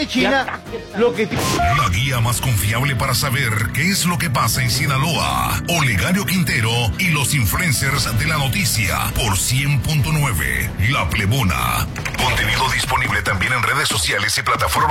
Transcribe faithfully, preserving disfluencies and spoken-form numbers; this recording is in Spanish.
tiene China, lo que tiene... La guía más confiable para saber qué es lo que pasa en Sinaloa. Olegario Quintero y los influencers de la noticia por cien punto nueve La Plebona. Contenido disponible también en redes sociales y plataformas